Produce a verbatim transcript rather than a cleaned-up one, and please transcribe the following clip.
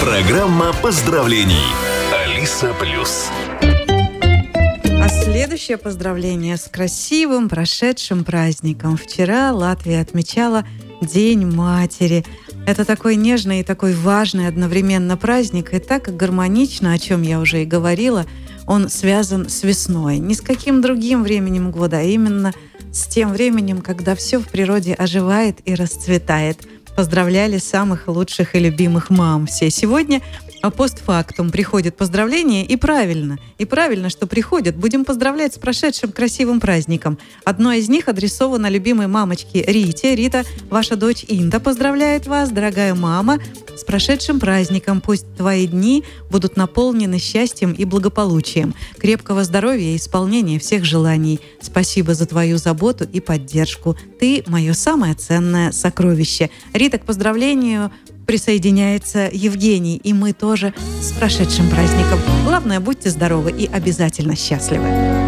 Программа поздравлений. Алиса Плюс. А следующее поздравление с красивым прошедшим праздником. Вчера Латвия отмечала День матери. Это такой нежный и такой важный одновременно праздник, и так гармонично, о чем я уже и говорила, он связан с весной. Не с каким другим временем года, а именно с тем временем, когда все в природе оживает и расцветает. Поздравляли самых лучших и любимых мам все. Сегодня а постфактум приходит поздравление, и правильно, и правильно, что приходят. Будем поздравлять с прошедшим красивым праздником. Одно из них адресовано любимой мамочке Рите. Рита, ваша дочь Инда поздравляет вас, дорогая мама, с прошедшим праздником. Пусть твои дни будут наполнены счастьем и благополучием, крепкого здоровья и исполнения всех желаний. Спасибо за твою заботу и поддержку. Ты мое самое ценное сокровище. Рита, к поздравлению присоединяется Евгений, и мы тоже с прошедшим праздником. Главное, будьте здоровы и обязательно счастливы.